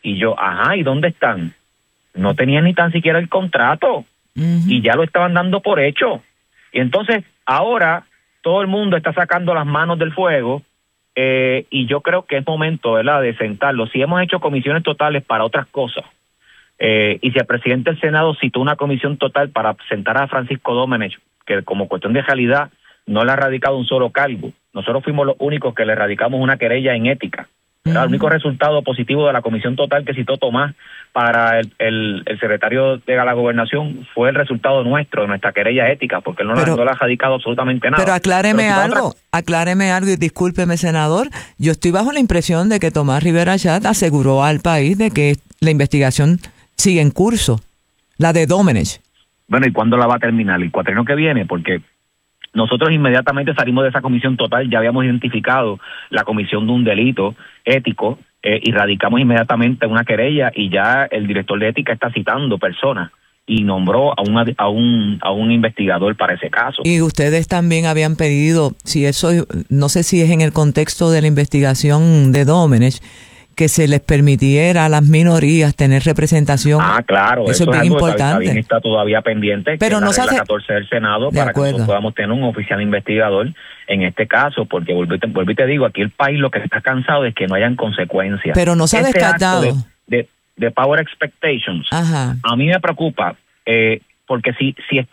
Y yo, ¿y dónde están? No tenían ni tan siquiera el contrato y ya lo estaban dando por hecho. Y entonces ahora todo el mundo está sacando las manos del fuego y yo creo que es momento, ¿verdad?, de sentarlo. Si hemos hecho comisiones totales para otras cosas y si el presidente del Senado citó una comisión total para sentar a Francisco Domenech, que como cuestión de realidad no le ha radicado un solo cargo, nosotros fuimos los únicos que le radicamos una querella en ética. El único resultado positivo de la comisión total que citó Tomás para el secretario de la gobernación fue el resultado nuestro, de nuestra querella ética, porque él no le ha radicado absolutamente nada. Pero acláreme algo y discúlpeme, senador. Yo estoy bajo la impresión de que Tomás Rivera Chat aseguró al país de que la investigación sigue en curso, la de Domenech. Bueno, ¿y cuándo la va a terminar? ¿El cuatrienio que viene? Porque nosotros inmediatamente salimos de esa comisión total, ya habíamos identificado la comisión de un delito ético y radicamos inmediatamente una querella y ya el director de ética está citando personas y nombró a un investigador para ese caso. Y ustedes también habían pedido, si eso, no sé si es en el contexto de la investigación de Domenech, que se les permitiera a las minorías tener representación. Claro, eso es bien importante. También está todavía pendiente, pero no es la regla 14 del Senado, para que nosotros podamos tener un oficial investigador en este caso, porque vuelvo y te digo, aquí el país lo que está cansado es que no hayan consecuencias. Pero no se ha descartado. De power expectations. Ajá. A mí me preocupa, porque si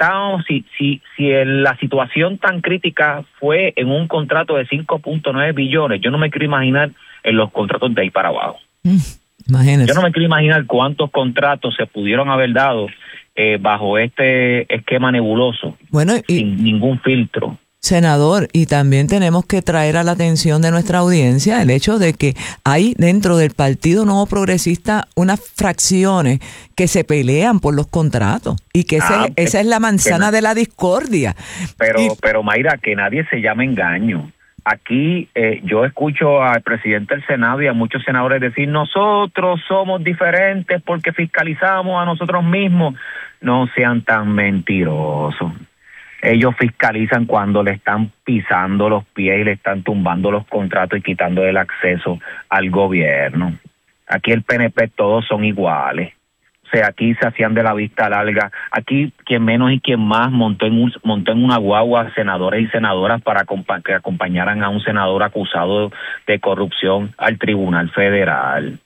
la situación tan crítica fue en un contrato de 5.9 billones, yo no me quiero imaginar en los contratos de ahí para abajo. Imagínese. Yo no me quiero imaginar cuántos contratos se pudieron haber dado bajo este esquema nebuloso, sin ningún filtro. Senador, y también tenemos que traer a la atención de nuestra audiencia el hecho de que hay dentro del Partido Nuevo Progresista unas fracciones que se pelean por los contratos y que esa es la manzana de la discordia. Pero Mayra, que nadie se llame engaño. Aquí yo escucho al presidente del Senado y a muchos senadores decir, nosotros somos diferentes porque fiscalizamos a nosotros mismos. No sean tan mentirosos. Ellos fiscalizan cuando le están pisando los pies y le están tumbando los contratos y quitando el acceso al gobierno. Aquí el PNP todos son iguales. O sea, aquí se hacían de la vista larga. Aquí quien menos y quien más montó en una guagua senadores y senadoras para que acompañaran a un senador acusado de corrupción al Tribunal Federal.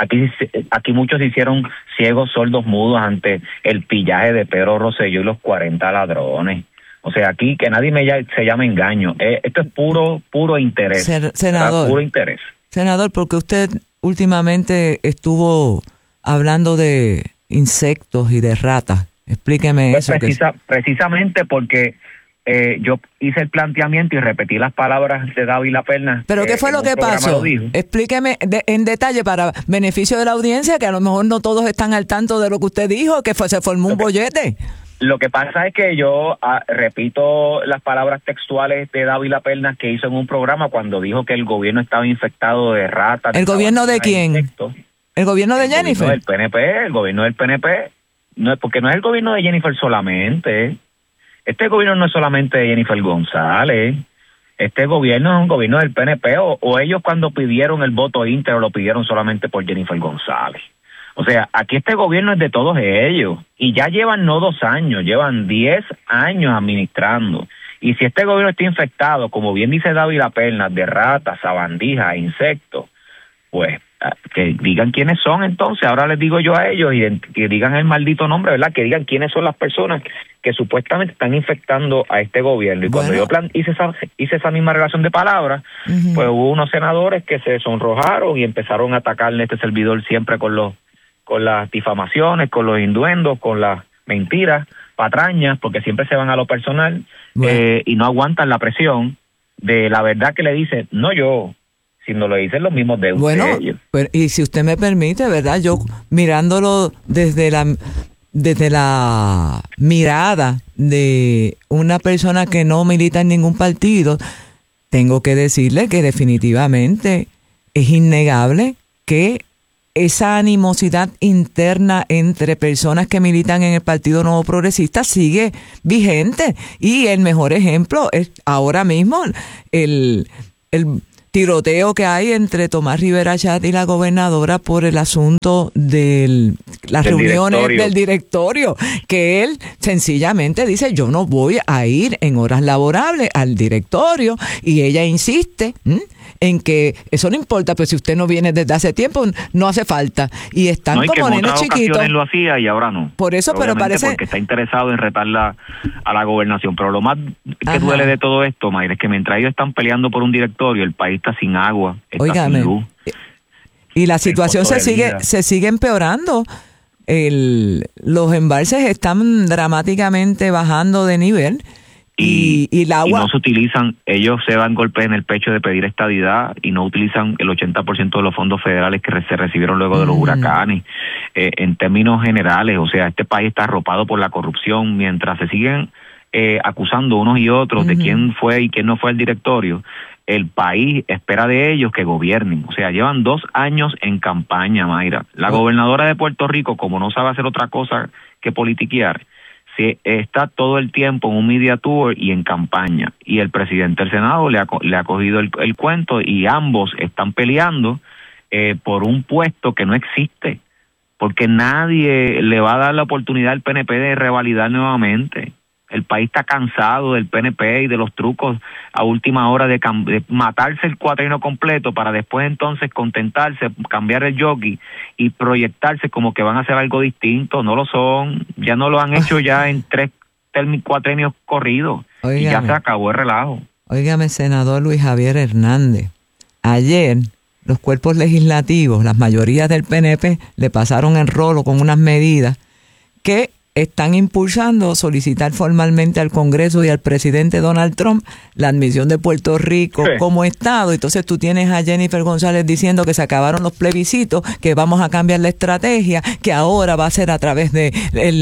Aquí muchos se hicieron ciegos, sordos, mudos ante el pillaje de Pedro Rosselló y los 40 ladrones. O sea, aquí que nadie se llame engaño. Esto es puro interés. Senador, puro interés. Senador, porque usted últimamente estuvo hablando de insectos y de ratas. Explíqueme eso. Precisamente porque yo hice el planteamiento y repetí las palabras de Dávila Pernas. ¿Pero qué fue lo que pasó? Explíqueme en detalle para beneficio de la audiencia, que a lo mejor no todos están al tanto de lo que usted dijo, que se formó un bollete. Lo que pasa es que yo repito las palabras textuales de Dávila Pernas que hizo en un programa cuando dijo que el gobierno estaba infectado de ratas. ¿El gobierno de quién? ¿El gobierno de Jennifer? El gobierno del PNP. No, porque no es el gobierno de Jennifer solamente. Este gobierno no es solamente de Jennifer González. Este gobierno es un gobierno del PNP. O ellos cuando pidieron el voto íntegro lo pidieron solamente por Jennifer González. O sea, aquí este gobierno es de todos ellos. Y ya llevan no 2 años, llevan 10 años administrando. Y si este gobierno está infectado, como bien dice Dávila Pernas, de ratas, sabandijas, insectos, pues que digan quiénes son entonces. Ahora les digo yo a ellos y que digan el maldito nombre, ¿verdad? Que digan quiénes son las personas que supuestamente están infectando a este gobierno. Y cuando yo hice esa misma relación de palabras, pues hubo unos senadores que se sonrojaron y empezaron a atacarle a este servidor siempre con las difamaciones, con los induendos, con las mentiras, patrañas, porque siempre se van a lo personal y no aguantan la presión de la verdad que le dicen, no yo, sino lo dicen los mismos de ellos. Bueno, y si usted me permite, ¿verdad? Yo mirándolo desde la mirada de una persona que no milita en ningún partido, tengo que decirle que definitivamente es innegable que esa animosidad interna entre personas que militan en el Partido Nuevo Progresista sigue vigente. Y el mejor ejemplo es ahora mismo el tiroteo que hay entre Tomás Rivera Chat y la gobernadora por el asunto de las reuniones del directorio, que él sencillamente dice, yo no voy a ir en horas laborables al directorio, y ella insiste en que eso no importa, pues si usted no viene desde hace tiempo, no hace falta. Y están no, como nenes chiquitos. Lo hacía y ahora no. Por eso, pero parece... Porque está interesado en retarla a la gobernación. Pero lo más que duele de todo esto, Mayra, es que mientras ellos están peleando por un directorio, el país está sin agua, está sin luz. Y la situación se sigue empeorando. Los embalses están dramáticamente bajando de nivel. Y el agua... Y no se utilizan, ellos se dan golpes en el pecho de pedir estadidad y no utilizan el 80% de los fondos federales que se recibieron luego de los huracanes. En términos generales, o sea, este país está arropado por la corrupción. Mientras se siguen acusando unos y otros de quién fue y quién no fue el directorio, el país espera de ellos que gobiernen. O sea, llevan 2 años en campaña, Mayra. La gobernadora de Puerto Rico, como no sabe hacer otra cosa que politiquear, está todo el tiempo en un media tour y en campaña, y el presidente del Senado le ha cogido el cuento, y ambos están peleando por un puesto que no existe, porque nadie le va a dar la oportunidad al PNP de revalidar nuevamente. El país está cansado del PNP y de los trucos a última hora de matarse el cuatrienio completo para después entonces contentarse, cambiar el jockey y proyectarse como que van a hacer algo distinto. No lo son, ya no lo han hecho ya en 3 cuatrienios corridos. Óigame, y ya se acabó el relajo. Óigame, senador Luis Javier Hernández, ayer los cuerpos legislativos, las mayorías del PNP, le pasaron el rolo con unas medidas que están impulsando solicitar formalmente al Congreso y al presidente Donald Trump la admisión de Puerto Rico como Estado. Entonces tú tienes a Jennifer González diciendo que se acabaron los plebiscitos, que vamos a cambiar la estrategia, que ahora va a ser a través de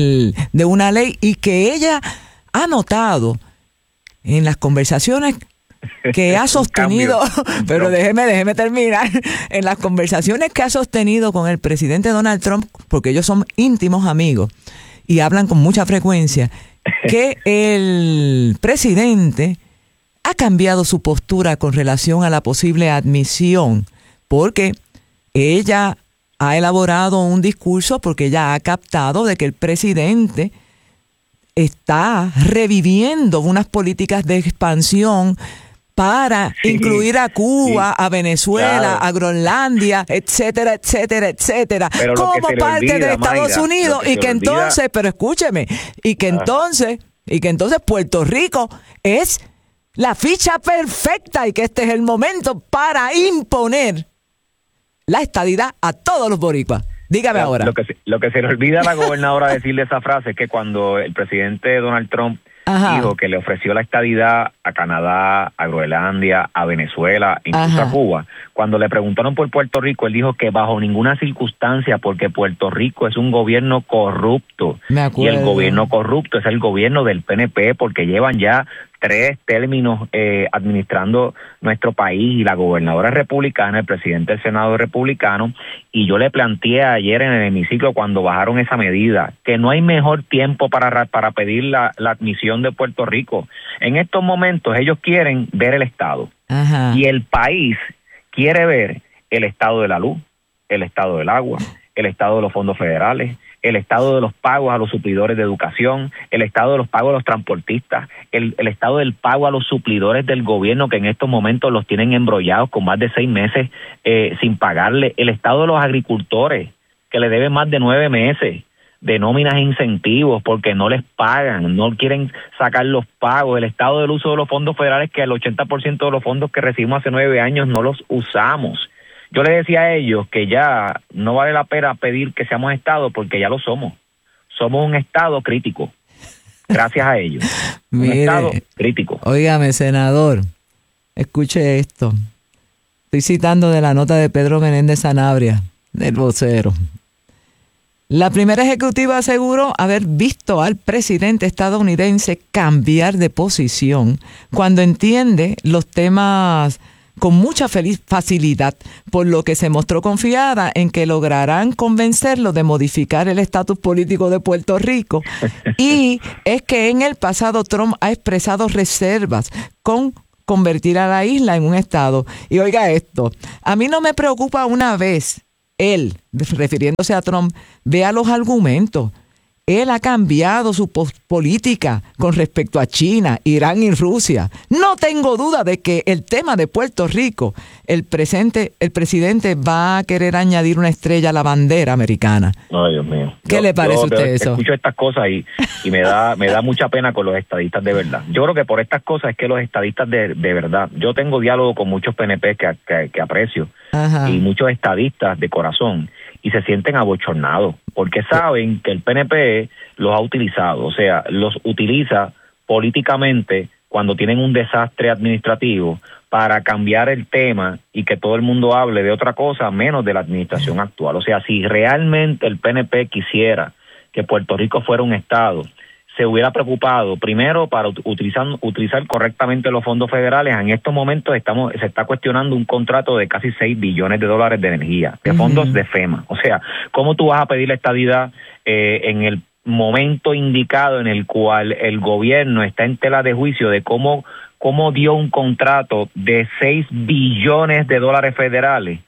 una ley, y que ella ha notado en las conversaciones que ha sostenido, pero déjeme terminar, en las conversaciones que ha sostenido con el presidente Donald Trump, porque ellos son íntimos amigos y hablan con mucha frecuencia, que el presidente ha cambiado su postura con relación a la posible admisión, porque ella ha elaborado un discurso, porque ella ha captado de que el presidente está reviviendo unas políticas de expansión para incluir a Cuba, a Venezuela, a Groenlandia, etcétera, etcétera, etcétera, pero como parte de Estados Unidos, y que entonces, pero escúcheme, y que entonces Puerto Rico es la ficha perfecta, y que este es el momento para imponer la estadidad a todos los boricuas. Dígame ahora. Lo que se le olvida a la gobernadora decirle esa frase es que cuando el presidente Donald Trump dijo que le ofreció la estadidad a Canadá, a Groenlandia, a Venezuela, incluso a Cuba, cuando le preguntaron por Puerto Rico, él dijo que bajo ninguna circunstancia, porque Puerto Rico es un gobierno corrupto. Y el gobierno corrupto es el gobierno del PNP, porque llevan ya 3 términos administrando nuestro país, y la gobernadora es republicana, el presidente del Senado es republicano, y yo le planteé ayer en el hemiciclo cuando bajaron esa medida, que no hay mejor tiempo para pedir la admisión de Puerto Rico. En estos momentos ellos quieren ver el Estado, y el país quiere ver el estado de la luz, el estado del agua, el estado de los fondos federales, el estado de los pagos a los suplidores de educación, el estado de los pagos a los transportistas, el estado del pago a los suplidores del gobierno, que en estos momentos los tienen embrollados con más de 6 meses sin pagarle, el estado de los agricultores, que le deben más de 9 meses de nóminas e incentivos porque no les pagan, no quieren sacar los pagos, el estado del uso de los fondos federales, que el 80% de los fondos que recibimos hace 9 años no los usamos. Yo le decía a ellos que ya no vale la pena pedir que seamos Estado, porque ya lo somos. Somos un Estado crítico, gracias a ellos. Un Estado crítico. Óigame, senador, escuche esto. Estoy citando de la nota de Pedro Menéndez Sanabria, del Vocero. La primera ejecutiva aseguró haber visto al presidente estadounidense cambiar de posición cuando entiende los temas con mucha facilidad, por lo que se mostró confiada en que lograrán convencerlo de modificar el estatus político de Puerto Rico. Y es que en el pasado Trump ha expresado reservas con convertir a la isla en un estado. Y oiga esto, a mí no me preocupa una vez él, refiriéndose a Trump, vea los argumentos. Él ha cambiado su política con respecto a China, Irán y Rusia. No tengo duda de que el tema de Puerto Rico, el presidente va a querer añadir una estrella a la bandera americana. Ay, Dios mío. ¿Qué le parece a usted eso? Escucho estas cosas y me da mucha pena con los estadistas de verdad. Yo creo que por estas cosas es que los estadistas de verdad, yo tengo diálogo con muchos PNP que aprecio. Ajá. Y muchos estadistas de corazón, y se sienten abochornados porque saben que el PNP los ha utilizado, o sea, los utiliza políticamente cuando tienen un desastre administrativo para cambiar el tema y que todo el mundo hable de otra cosa menos de la administración actual. O sea, si realmente el PNP quisiera que Puerto Rico fuera un estado, se hubiera preocupado primero para utilizar correctamente los fondos federales. En estos momentos se está cuestionando un contrato de casi $6 billones de energía, de fondos de FEMA. O sea, ¿cómo tú vas a pedir la estadidad en el momento indicado en el cual el gobierno está en tela de juicio de cómo dio un contrato de $6 billones federales?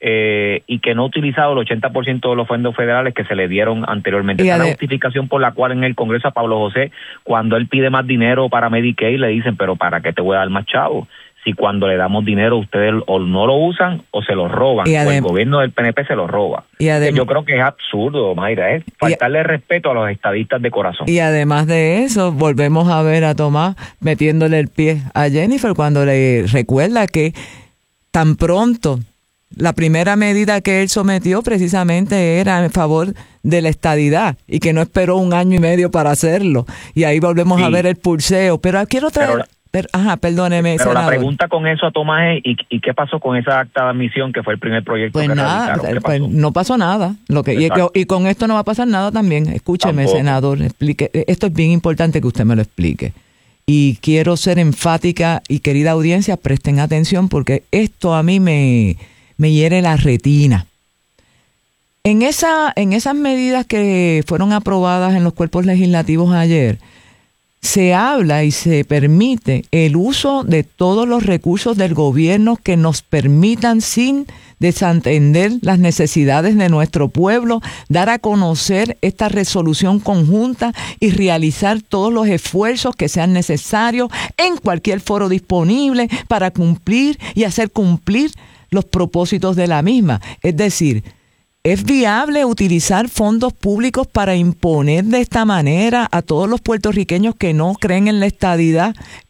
Y que no ha utilizado el 80% de los fondos federales que se le dieron anteriormente. Esa es la justificación por la cual en el Congreso a Pablo José, cuando él pide más dinero para Medicaid, le dicen, pero ¿para qué te voy a dar más chavo? Si cuando le damos dinero ustedes o no lo usan o se lo roban, o el gobierno del PNP se lo roba. Yo creo que es absurdo, Mayra, es faltarle respeto a los estadistas de corazón. Y además de eso, volvemos a ver a Tomás metiéndole el pie a Jennifer cuando le recuerda que tan pronto la primera medida que él sometió precisamente era en favor de la estadidad y que no esperó 1 año y medio para hacerlo. Y ahí volvemos a ver el pulseo. Pero quiero traer... perdóneme, pero senador. La pregunta con eso a Tomás es, ¿y qué pasó con esa acta de admisión que fue el primer proyecto que realizaron? Pues no pasó nada. Y con esto no va a pasar nada también. Escúcheme, tampoco. Senador, explique. Esto es bien importante que usted me lo explique. Y quiero ser enfática y querida audiencia, presten atención porque esto a mí me hiere la retina. En esas medidas que fueron aprobadas en los cuerpos legislativos ayer, se habla y se permite el uso de todos los recursos del gobierno que nos permitan, sin desatender las necesidades de nuestro pueblo, dar a conocer esta resolución conjunta y realizar todos los esfuerzos que sean necesarios en cualquier foro disponible para cumplir y hacer cumplir los propósitos de la misma. Es decir, ¿es viable utilizar fondos públicos para imponer de esta manera a todos los puertorriqueños que no creen en la estadidad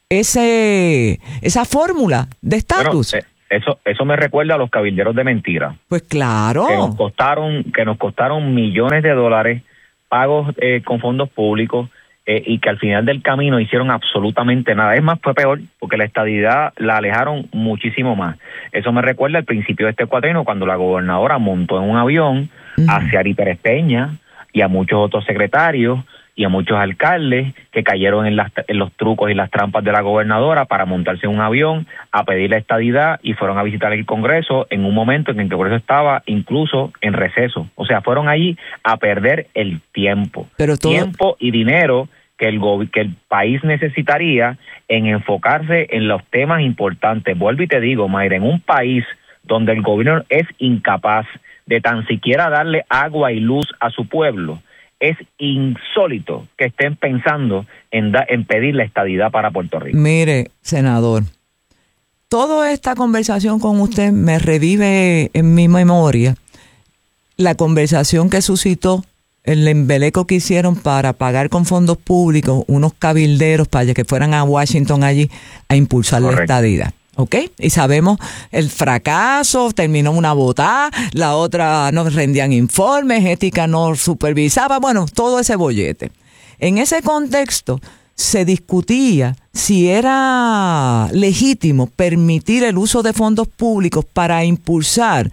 esa fórmula de estatus? Bueno, eso me recuerda a los cabilderos de mentira. Pues claro. Que nos costaron millones de dólares pagos con fondos públicos. Y que al final del camino hicieron absolutamente nada. Es más, fue peor, porque la estadidad la alejaron muchísimo más. Eso me recuerda al principio de este cuatrienio, cuando la gobernadora montó en un avión hacia Ari Pérez Peña y a muchos otros secretarios y a muchos alcaldes que cayeron en los trucos y las trampas de la gobernadora para montarse en un avión a pedir la estadidad y fueron a visitar el Congreso en un momento en que el Congreso estaba incluso en receso. O sea, fueron allí a perder el tiempo. Tiempo y dinero que el país necesitaría en enfocarse en los temas importantes. Vuelvo y te digo, Mayra, en un país donde el gobierno es incapaz de tan siquiera darle agua y luz a su pueblo, es insólito que estén pensando en pedir la estadidad para Puerto Rico. Mire, senador, toda esta conversación con usted me revive en mi memoria la conversación que suscitó el embeleco que hicieron para pagar con fondos públicos unos cabilderos para que fueran a Washington allí a impulsar la estadidad. ¿Ok? Y sabemos el fracaso, terminó una botada, la otra no rendían informes, ética no supervisaba, bueno, todo ese bollete. En ese contexto se discutía si era legítimo permitir el uso de fondos públicos para impulsar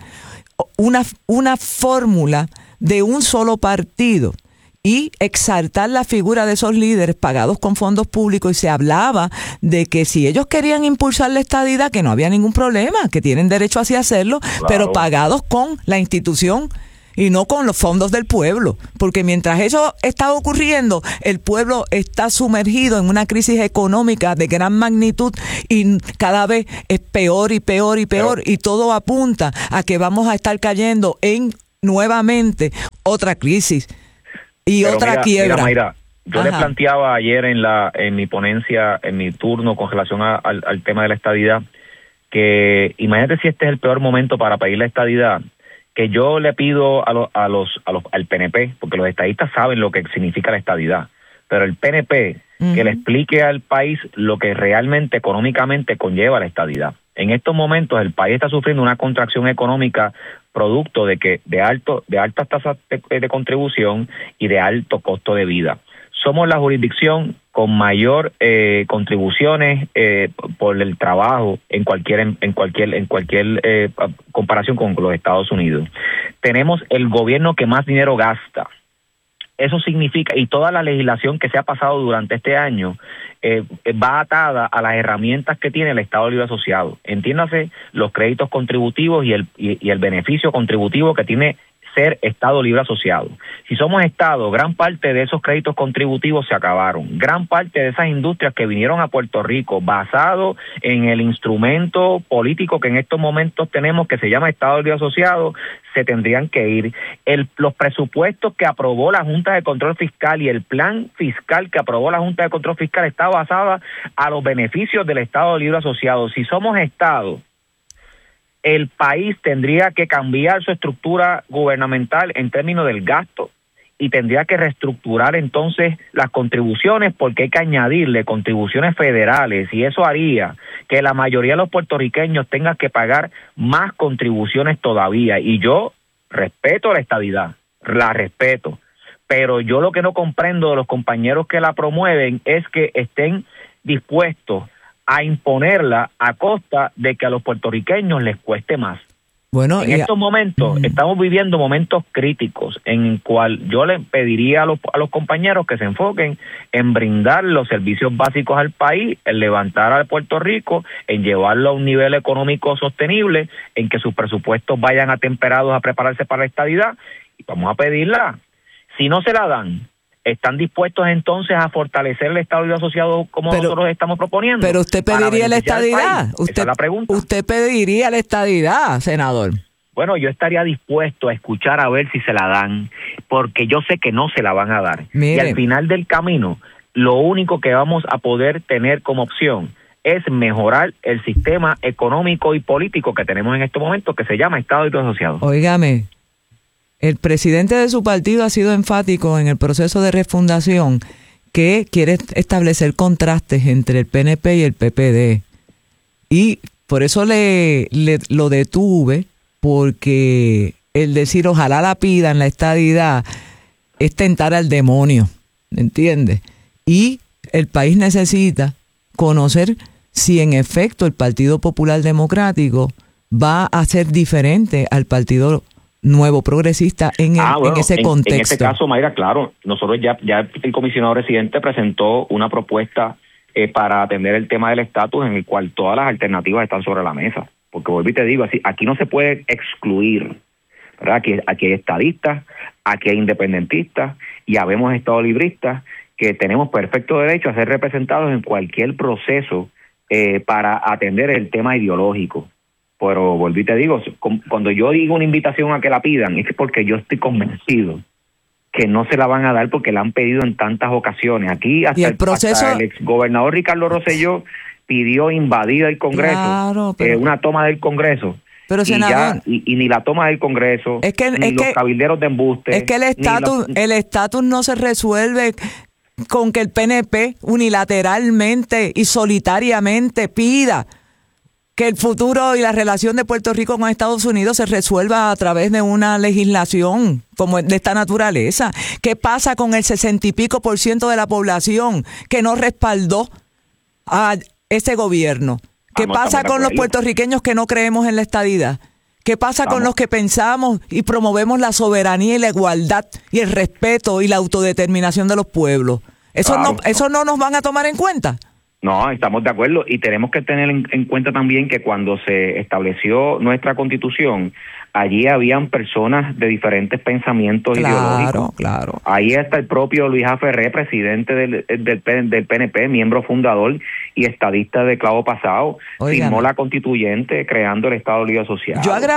una fórmula de un solo partido y exaltar la figura de esos líderes pagados con fondos públicos, y se hablaba de que si ellos querían impulsar la estadidad, que no había ningún problema, que tienen derecho así a hacerlo, claro, pero pagados con la institución y no con los fondos del pueblo, porque mientras eso está ocurriendo, el pueblo está sumergido en una crisis económica de gran magnitud y cada vez es peor y peor y peor, y todo apunta a que vamos a estar cayendo en nuevamente otra crisis y otra quiebra. Mira, Mayra, yo le planteaba ayer en mi ponencia, en mi turno con relación al tema de la estadidad, que imagínate si este es el peor momento para pedir la estadidad, que yo le pido al PNP, porque los estadistas saben lo que significa la estadidad, pero el PNP que le explique al país lo que realmente económicamente conlleva la estadidad. En estos momentos el país está sufriendo una contracción económica producto de altas tasas de contribución y de alto costo de vida. Somos la jurisdicción con mayor contribuciones por el trabajo en cualquier comparación con los Estados Unidos. Tenemos el gobierno que más dinero gasta. Eso significa, y toda la legislación que se ha pasado durante este año va atada a las herramientas que tiene el Estado Libre Asociado. Entiéndase los créditos contributivos y el beneficio contributivo que tiene ser Estado Libre Asociado. Si somos Estado, gran parte de esos créditos contributivos se acabaron. Gran parte de esas industrias que vinieron a Puerto Rico basado en el instrumento político que en estos momentos tenemos, que se llama Estado Libre Asociado, se tendrían que ir. Los presupuestos que aprobó la Junta de Control Fiscal y el plan fiscal que aprobó la Junta de Control Fiscal está basada a los beneficios del Estado Libre Asociado. Si somos Estado, el país tendría que cambiar su estructura gubernamental en términos del gasto y tendría que reestructurar entonces las contribuciones, porque hay que añadirle contribuciones federales, y eso haría que la mayoría de los puertorriqueños tengan que pagar más contribuciones todavía. Y yo respeto la estadidad, la respeto, pero yo lo que no comprendo de los compañeros que la promueven es que estén dispuestos a imponerla a costa de que a los puertorriqueños les cueste más. Bueno, en estos momentos estamos viviendo momentos críticos en el cual yo le pediría a los compañeros que se enfoquen en brindar los servicios básicos al país, en levantar a Puerto Rico, en llevarlo a un nivel económico sostenible, en que sus presupuestos vayan atemperados a prepararse para la estadidad, y vamos a pedirla. Si no se la dan, ¿están dispuestos entonces a fortalecer el Estado Libre Asociado como nosotros estamos proponiendo? Pero usted pediría la estadidad. Esa es la pregunta. Usted pediría la estadidad, senador. Bueno, yo estaría dispuesto a escuchar a ver si se la dan, porque yo sé que no se la van a dar. Mire. Y al final del camino, lo único que vamos a poder tener como opción es mejorar el sistema económico y político que tenemos en este momento, que se llama Estado Libre Asociado. Óigame, el presidente de su partido ha sido enfático en el proceso de refundación que quiere establecer contrastes entre el PNP y el PPD. Y por eso lo detuve, porque el decir ojalá la pidan la estadidad es tentar al demonio, ¿entiendes? Y el país necesita conocer si en efecto el Partido Popular Democrático va a ser diferente al Partido Nuevo Progresista en ese contexto. En este caso, Mayra, claro, nosotros ya el comisionado residente presentó una propuesta para atender el tema del estatus, en el cual todas las alternativas están sobre la mesa. Porque vuelvo y te digo, así, aquí no se puede excluir, ¿verdad? Aquí hay estadistas, aquí hay independentistas y habemos estado libristas que tenemos perfecto derecho a ser representados en cualquier proceso para atender el tema ideológico. Pero volví y te digo, cuando yo digo una invitación a que la pidan, es porque yo estoy convencido que no se la van a dar, porque la han pedido en tantas ocasiones. Aquí hasta el exgobernador Ricardo Rosselló pidió invadir el Congreso, claro, una toma del Congreso. Pero senador, y ni la toma del Congreso, ni los cabilderos de embuste. Es que el estatus no se resuelve con que el PNP unilateralmente y solitariamente pida que el futuro y la relación de Puerto Rico con Estados Unidos se resuelva a través de una legislación como de esta naturaleza. ¿Qué pasa con el 60 y pico % de la población que no respaldó a ese gobierno? ¿Qué pasa con los puertorriqueños que no creemos en la estadidad? ¿Qué pasa con los que pensamos y promovemos la soberanía y la igualdad y el respeto y la autodeterminación de los pueblos? ¿Eso no nos van a tomar en cuenta? No, estamos de acuerdo y tenemos que tener en cuenta también que cuando se estableció nuestra Constitución, allí habían personas de diferentes pensamientos ideológicos. Claro. Ahí está el propio Luis A. Ferré, presidente del PNP, miembro fundador y estadista de clavo pasado. Oigan, firmó la constituyente creando el Estado Libre Asociado.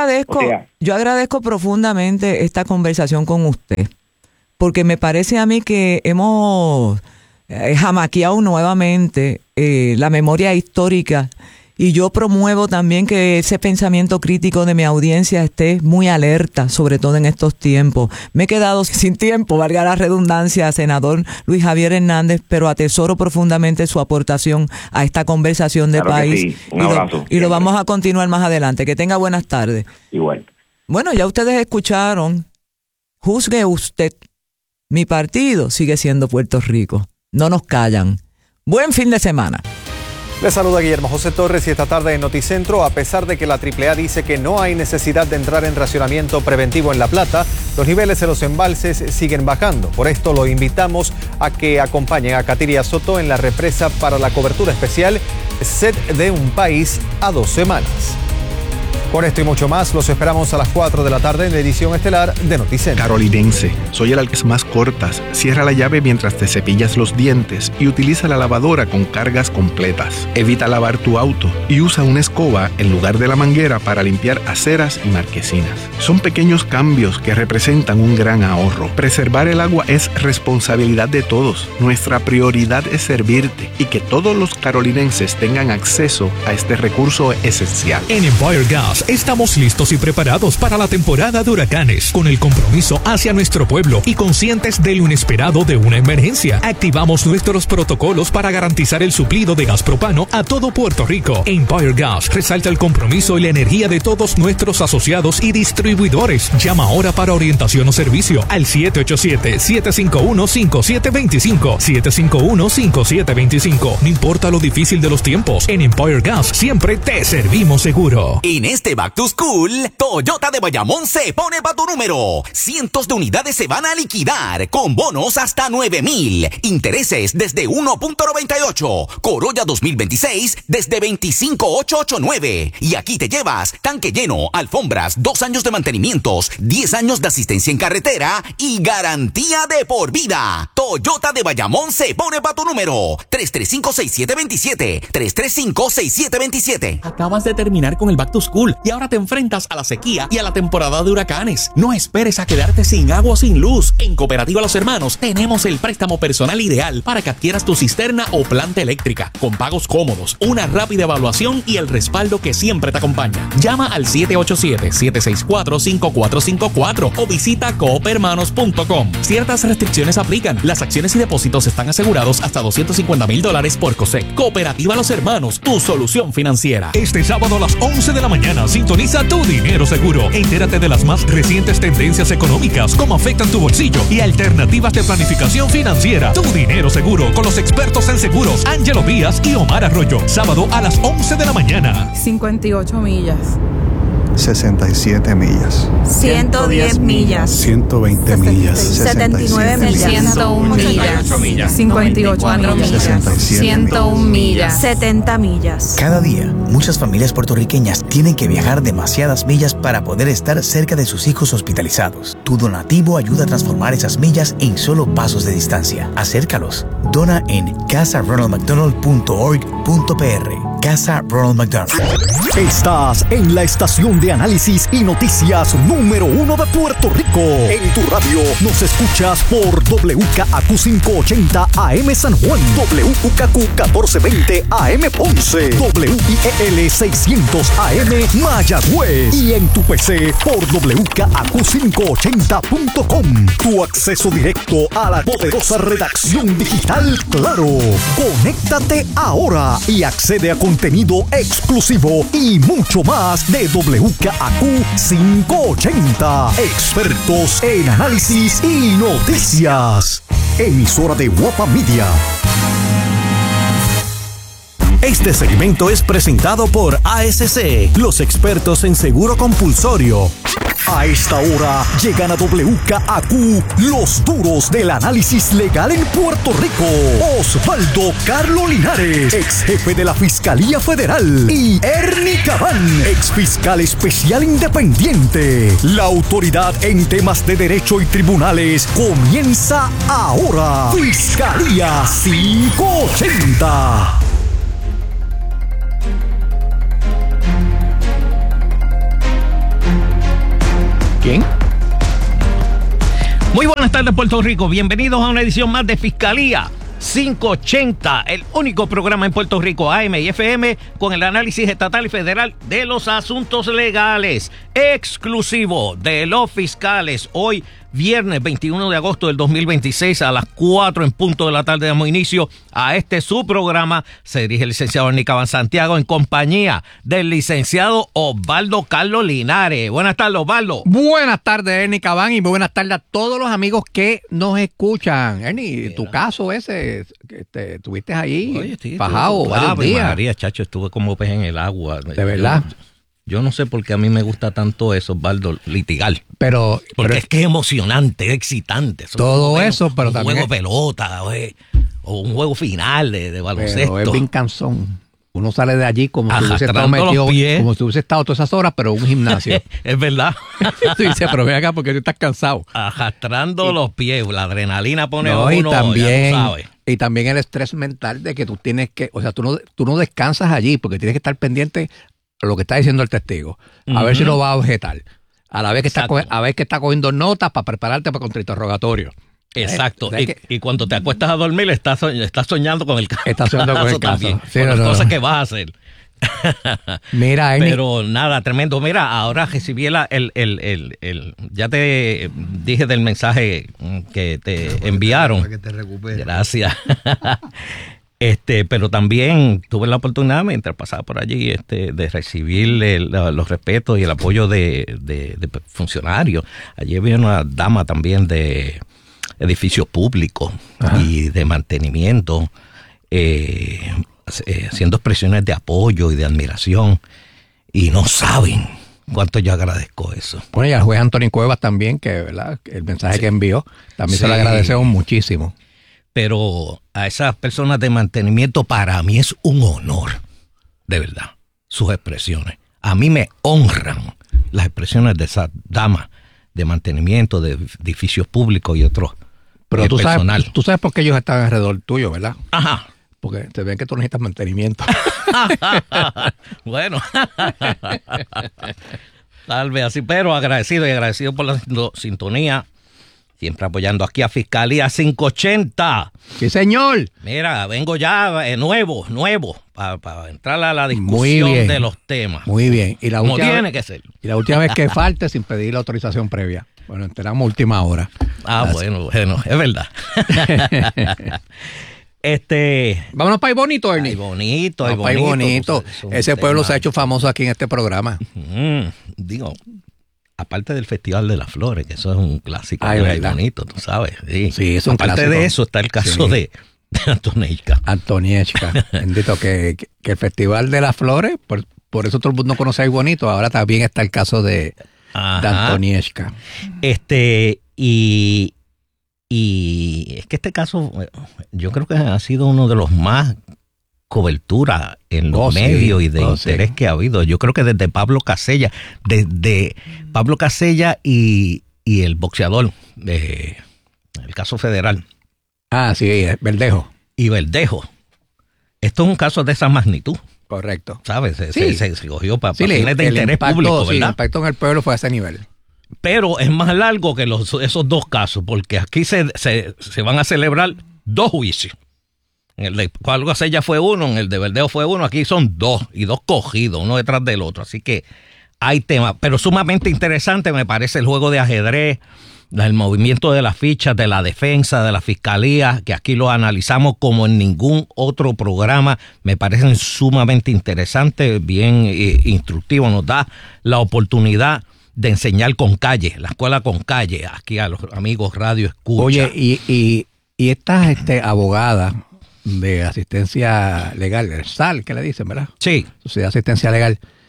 Yo agradezco profundamente esta conversación con usted, porque me parece a mí que hemos jamaqueado nuevamente la memoria histórica, y yo promuevo también que ese pensamiento crítico de mi audiencia esté muy alerta, sobre todo en estos tiempos. Me he quedado sin tiempo, valga la redundancia, senador Luis Javier Hernández, pero atesoro profundamente su aportación a esta conversación de país. Sí. Un abrazo. Y lo vamos a continuar más adelante. Que tenga buenas tardes. Igual. Bueno, ya ustedes escucharon. Juzgue usted. Mi partido sigue siendo Puerto Rico. No nos callan. Buen fin de semana. Les saluda Guillermo José Torres y esta tarde en Noticentro, a pesar de que la AAA dice que no hay necesidad de entrar en racionamiento preventivo en La Plata, los niveles de los embalses siguen bajando. Por esto lo invitamos a que acompañen a Katiria Soto en la represa para la cobertura especial Sed de un País a 2 semanas. Con esto y mucho más, los esperamos a las 4 de la tarde en la edición estelar de Noticentro. Carolinense, soy el alcalde más cortas. Cierra la llave mientras te cepillas los dientes y utiliza la lavadora con cargas completas. Evita lavar tu auto y usa una escoba en lugar de la manguera para limpiar aceras y marquesinas. Son pequeños cambios que representan un gran ahorro. Preservar el agua es responsabilidad de todos. Nuestra prioridad es servirte y que todos los carolinenses tengan acceso a este recurso esencial. En Empire Gas estamos listos y preparados para la temporada de huracanes, con el compromiso hacia nuestro pueblo y conscientes de lo inesperado de una emergencia. Activamos nuestros protocolos para garantizar el suplido de gas propano a todo Puerto Rico. Empire Gas resalta el compromiso y la energía de todos nuestros asociados y distribuidores. Llama ahora para orientación o servicio al 787-751-5725. 751-5725. No importa lo difícil de los tiempos, en Empire Gas siempre te servimos seguro. En este Back to School, Toyota de Bayamón se pone pa' tu número. Cientos de unidades se van a liquidar, con bonos hasta 9,000. Intereses desde 1.98. Corolla 2026 desde 25,889. Y aquí te llevas tanque lleno, alfombras, 2 años de mantenimientos, 10 años de asistencia en carretera y garantía de por vida. Toyota de Bayamón se pone pa' tu número. 335-6727. 335-6727. Acabas de terminar con el Back to School y ahora te enfrentas a la sequía y a la temporada de huracanes. No esperes a quedarte sin agua o sin luz. En Cooperativa Los Hermanos tenemos el préstamo personal ideal para que adquieras tu cisterna o planta eléctrica, con pagos cómodos, una rápida evaluación y el respaldo que siempre te acompaña. Llama al 787-764-5454 o visita coopermanos.com. Ciertas restricciones aplican. Las acciones y depósitos están asegurados hasta $250,000 por COSEC. Cooperativa Los Hermanos, tu solución financiera. Este sábado a las 11 de la mañana, sintoniza Tu Dinero Seguro. Entérate de las más recientes tendencias económicas, cómo afectan tu bolsillo y alternativas de planificación financiera. Tu Dinero Seguro, con los expertos en seguros, Ángelo Díaz y Omar Arroyo. Sábado a las 11 de la mañana. 58 millas. 67 millas. 110 millas. 120 millas. 79 millas. 101 millas. 58 millas. 101 millas. 70 millas. Cada día, muchas familias puertorriqueñas tienen que viajar demasiadas millas para poder estar cerca de sus hijos hospitalizados. Tu donativo ayuda a transformar esas millas en solo pasos de distancia. Acércalos. Dona en casaronaldmcdonald.org.pr. Casa Ronald McDonald. Estás en la estación de análisis y noticias número 1 de Puerto Rico. En tu radio nos escuchas por WKAQ 580 AM San Juan, WKAQ 1420 AM Ponce, WIEL 600 AM Mayagüez y en tu PC por WKAQ580.com. Tu acceso directo a la poderosa redacción digital Claro. Conéctate ahora y accede a contenido exclusivo y mucho más de WKAQ 580. Expertos en análisis y noticias. Emisora de Guapa Media. Este segmento es presentado por ASC, los expertos en seguro compulsorio. A esta hora llegan a WKAQ los duros del análisis legal en Puerto Rico. Osvaldo Carlos Linares, ex jefe de la Fiscalía Federal, y Ernie Cabán, ex fiscal especial independiente. La autoridad en temas de derecho y tribunales comienza ahora. Fiscalía 580. ¿Quién? Muy buenas tardes, Puerto Rico. Bienvenidos a una edición más de Fiscalía 580, el único programa en Puerto Rico, AM y FM, con el análisis estatal y federal de los asuntos legales, exclusivo de los fiscales. Hoy, viernes 21 de agosto del 2026, a las 4 en punto de la tarde damos inicio a su programa. Se dirige el licenciado Ernie Cabán Santiago en compañía del licenciado Osvaldo Carlos Linares. Buenas tardes, Osvaldo. Buenas tardes, Ernie Cabán, y muy buenas tardes a todos los amigos que nos escuchan. Ernie, tu caso ese, estuviste ahí fajado varios días. María, chacho, estuve como pez en el agua. ¿De verdad? Yo no sé por qué a mí me gusta tanto eso, Osvaldo, litigar. Pero es que es emocionante, es excitante. Todo eso, pero también... Un juego de pelota, o un juego final de baloncesto. Pero es bien cansón. Uno sale de allí como si hubiese estado metido, como si hubiese estado todas esas horas, pero en un gimnasio. Es verdad. Tú dices, pero ven acá porque tú estás cansado. Arrastrando los pies, la adrenalina pone a uno, y también, ya tú sabes. Y también el estrés mental de que tú tienes que, o sea, tú no descansas allí porque tienes que estar pendiente a lo que está diciendo el testigo, a ver si lo va a objetar, a la vez que está cogiendo notas para prepararte para contrainterrogatorio. Exacto. Y cuando te acuestas a dormir, estás soñando con el caso. Estás soñando con el caso. Sí, con las cosas que vas a hacer. Mira, pero nada, tremendo. Mira, ahora recibí ya te dije del mensaje que te enviaron. Para que te recuperes. Gracias. Pero también tuve la oportunidad, mientras pasaba por allí, de recibir los respetos y el apoyo de funcionarios. Allí había una dama también de edificios públicos y de mantenimiento, haciendo expresiones de apoyo y de admiración, y no saben cuánto yo agradezco eso. Bueno, y al juez Antonio Cuevas también, que ¿verdad? El mensaje que envió, también se lo agradecemos muchísimo. Pero a esas personas de mantenimiento, para mí es un honor, de verdad, sus expresiones. A mí me honran las expresiones de esas damas de mantenimiento de edificios públicos y otros. Pero tú sabes por qué ellos están alrededor tuyo, ¿verdad? Ajá. Porque te ven que tú necesitas mantenimiento. Bueno. Tal vez así, pero agradecido por la sintonía. Siempre apoyando aquí a Fiscalía 580. ¡Sí, señor! Mira, vengo ya nuevo, para entrar a la discusión de los temas. Muy bien. Y como tiene que ser. Y la última vez que falte sin pedir la autorización previa. Bueno, enteramos última hora. Bueno, es verdad. Vámonos para Bonito, Ernie. Bonito. Ese pueblo se ha hecho famoso aquí en este programa. Digo, aparte del Festival de las Flores, que eso es un clásico muy bonito, tú sabes. Sí, es un aparte clásico. De eso está el caso de Antonieshka. Bendito, que el Festival de las Flores, por eso todo el mundo conoce a Bonito. Ahora también está el caso de Antonieshka. Y es que este caso, yo creo que ha sido uno de los más cobertura en los medios y de interés que ha habido. Yo creo que desde Pablo Casella, y el boxeador, el caso federal. Sí, Verdejo. Y Verdejo. Esto es un caso de esa magnitud. Correcto. ¿Sabes? Se cogió para fines de interés público, ¿verdad? Sí, el impacto en el pueblo fue a ese nivel. Pero es más largo que esos dos casos, porque aquí se van a celebrar dos juicios. En el de Pablo Casella fue uno, en el de Verdejo fue uno, aquí son dos, y dos cogidos, uno detrás del otro. Así que hay temas, pero sumamente interesante me parece el juego de ajedrez, el movimiento de las fichas, de la defensa, de la fiscalía, que aquí lo analizamos como en ningún otro programa. Me parecen sumamente interesantes, bien instructivos, nos da la oportunidad de enseñar con calle, la escuela con calle, aquí a los amigos Radio Escucha. Oye, y esta abogada de asistencia legal, el SAL, que le dicen, ¿verdad? Sí. Sociedad de Asistencia Legal.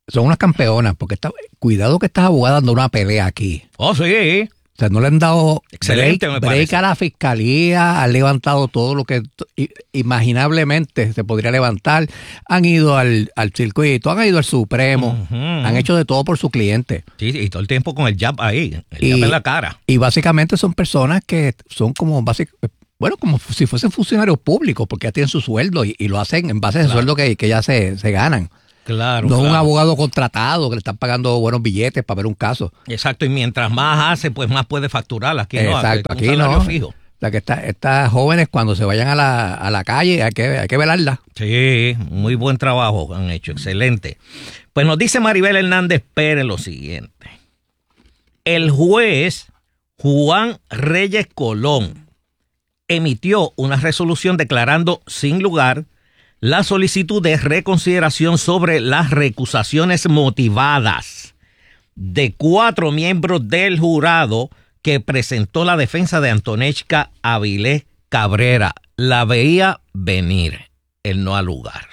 son unas campeonas, porque cuidado que estas abogadas dando una pelea aquí. Oh, sí. O sea, no le han dado excelente, break a la fiscalía, han levantado todo lo que imaginablemente se podría levantar, han ido al circuito, han ido al Supremo, han hecho de todo por su cliente. Sí, y todo el tiempo con el jab ahí, el jab en la cara. Y básicamente son personas que son como como si fuesen funcionarios públicos, porque ya tienen su sueldo y lo hacen en base a ese sueldo que ya se ganan. Claro. No es un abogado contratado que le están pagando buenos billetes para ver un caso. Exacto, y mientras más hace, pues más puede facturar. Aquí no. Exacto, aquí no. Fijo. O sea, que estas jóvenes cuando se vayan a la calle hay que velarlas. Sí, muy buen trabajo han hecho, excelente. Pues nos dice Maribel Hernández Pérez lo siguiente. El juez Juan Reyes Colón emitió una resolución declarando sin lugar la solicitud de reconsideración sobre las recusaciones motivadas de 4 miembros del jurado que presentó la defensa de Antonechka Avilés Cabrera. La veía venir, el no al lugar.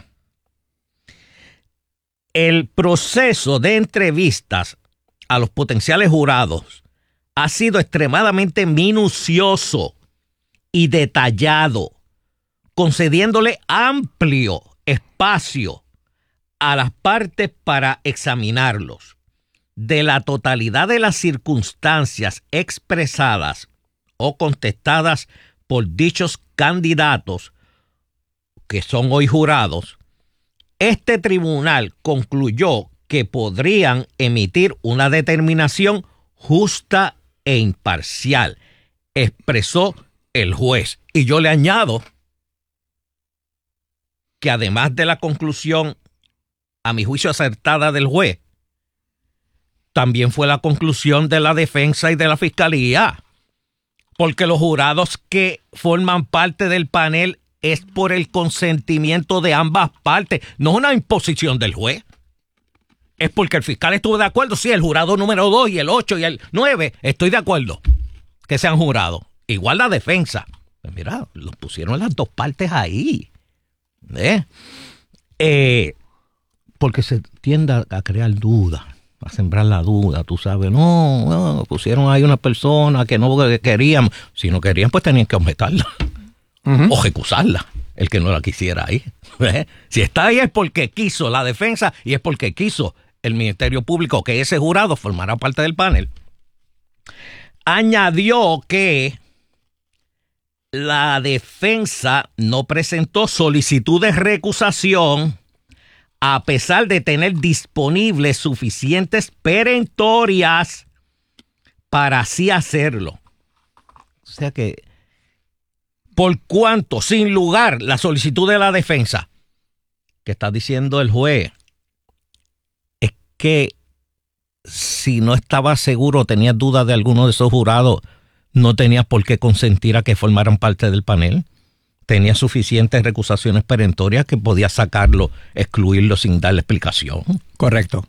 El proceso de entrevistas a los potenciales jurados ha sido extremadamente minucioso y detallado, concediéndole amplio espacio a las partes para examinarlos. De la totalidad de las circunstancias expresadas o contestadas por dichos candidatos, que son hoy jurados, este tribunal concluyó que podrían emitir una determinación justa e imparcial, expresó el juez. Y yo le añado que además de la conclusión, a mi juicio acertada del juez, también fue la conclusión de la defensa y de la fiscalía, porque los jurados que forman parte del panel es por el consentimiento de ambas partes, no es una imposición del juez. Es porque el fiscal estuvo de acuerdo, sí, el jurado número 2 y el 8 y el 9, estoy de acuerdo que sean jurados. Igual la defensa. Pues mira, los pusieron las dos partes ahí. Porque se tiende a crear dudas, a sembrar la duda, tú sabes. No, pusieron ahí una persona que no querían. Si no querían, pues tenían que objetarla o recusarla, el que no la quisiera ahí. Si está ahí es porque quiso la defensa y es porque quiso el Ministerio Público que ese jurado formara parte del panel. Añadió que la defensa no presentó solicitud de recusación a pesar de tener disponibles suficientes perentorias para así hacerlo. O sea que, por cuanto, sin lugar, la solicitud de la defensa, que está diciendo el juez, es que si no estabas seguro, tenías dudas de alguno de esos jurados, no tenías por qué consentir a que formaran parte del panel. Tenías suficientes recusaciones perentorias que podías sacarlo, excluirlo sin darle explicación. Correcto.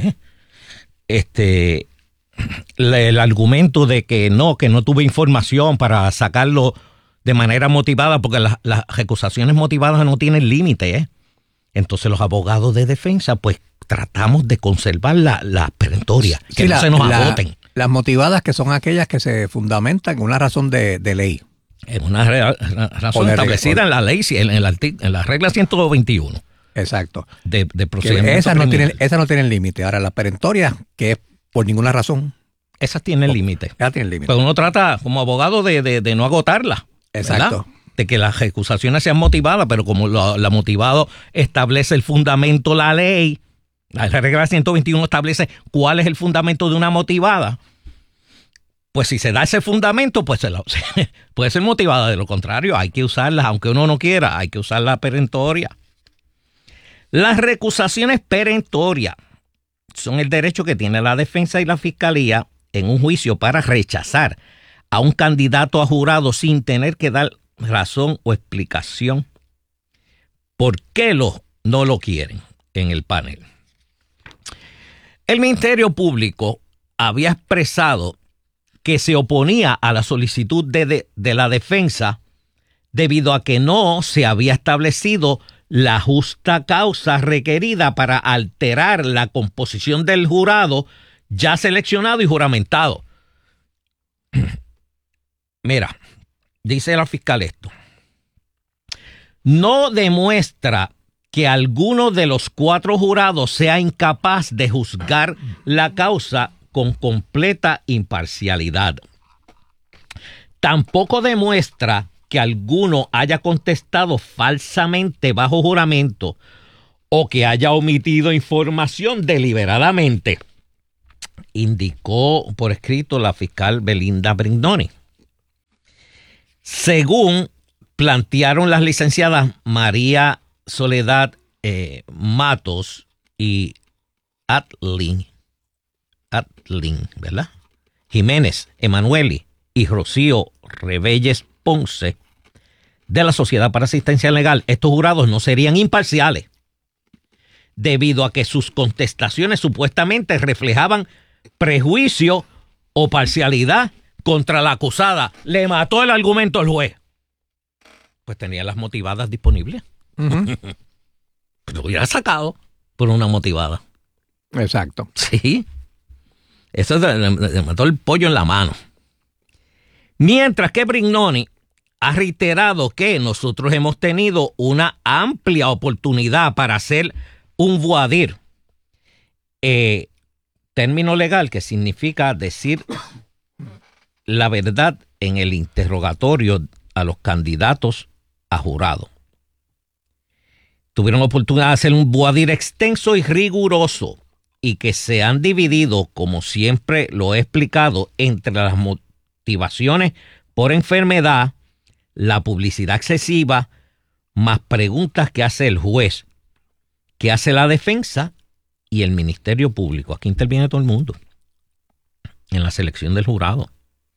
El argumento de que no tuve información para sacarlo de manera motivada, porque las recusaciones motivadas no tienen límite, Entonces los abogados de defensa, pues tratamos de conservar las perentorias, que no se nos agoten. Las motivadas, que son aquellas que se fundamentan en una razón de ley. En una razón establecida en la ley, en la regla 121. Exacto. De procedimiento. Esas no tienen límite. Ahora, las perentorias, que es por ninguna razón. Esas tienen límite. Esas tienen límite. Pero uno trata como abogado de no agotarlas. Exacto. ¿Verdad? De que las ejecuciones sean motivadas, pero como la motivado establece el fundamento, la ley, la regla 121 establece cuál es el fundamento de una motivada. Pues si se da ese fundamento, pues puede ser motivada. De lo contrario, hay que usarlas, aunque uno no quiera, hay que usar la perentoria. Las recusaciones perentorias son el derecho que tiene la defensa y la fiscalía en un juicio para rechazar a un candidato a jurado sin tener que dar razón o explicación por qué no lo quieren en el panel. El Ministerio Público había expresado que se oponía a la solicitud de la defensa debido a que no se había establecido la justa causa requerida para alterar la composición del jurado ya seleccionado y juramentado. Mira, dice la fiscal esto. No demuestra que alguno de los 4 jurados sea incapaz de juzgar la causa con completa imparcialidad. Tampoco demuestra que alguno haya contestado falsamente bajo juramento o que haya omitido información deliberadamente, indicó por escrito la fiscal Belinda Brignoni. Según plantearon las licenciadas María Soledad Matos y Atlin, ¿verdad? Jiménez Emanueli y Rocío Rebelles Ponce de la Sociedad para Asistencia Legal, estos jurados no serían imparciales debido a que sus contestaciones supuestamente reflejaban prejuicio o parcialidad contra la acusada. Le mató el argumento al juez. Pues tenía las motivadas disponibles. Lo hubiera sacado por una motivada. Exacto. Sí. Eso le mató el pollo en la mano. Mientras que Brignoni ha reiterado que nosotros hemos tenido una amplia oportunidad para hacer un voir dire, término legal que significa decir la verdad en el interrogatorio a los candidatos a jurado. Tuvieron oportunidad de hacer un voir dire extenso y riguroso y que se han dividido, como siempre lo he explicado, entre las motivaciones por enfermedad, la publicidad excesiva, más preguntas que hace el juez, que hace la defensa y el Ministerio Público. Aquí interviene todo el mundo en la selección del jurado.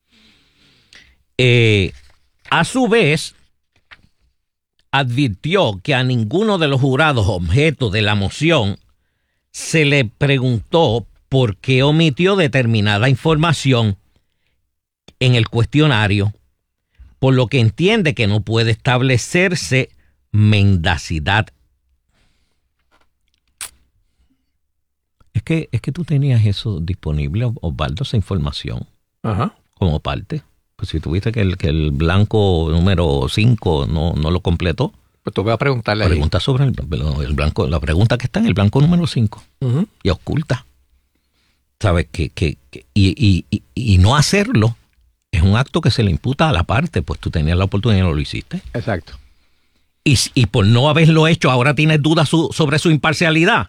A su vez, advirtió que a ninguno de los jurados objeto de la moción se le preguntó por qué omitió determinada información en el cuestionario, por lo que entiende que no puede establecerse mendacidad. Es que tú tenías eso disponible, Osvaldo, esa información. Ajá. Como parte. Pues si tuviste que el blanco número 5 no lo completó. Pues tú vas a preguntarle. Pregunta sobre el blanco, la pregunta que está en el blanco número 5. Y oculta. ¿Sabes? Y no hacerlo es un acto que se le imputa a la parte, pues tú tenías la oportunidad y no lo hiciste. Exacto. Y por no haberlo hecho, ahora tienes dudas sobre su imparcialidad.